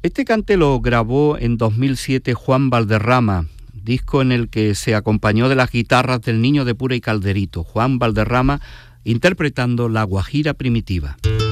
Este cante lo grabó en 2007 Juan Valderrama, disco en el que se acompañó de las guitarras del Niño de Pura y Calderito, Juan Valderrama interpretando La Guajira Primitiva.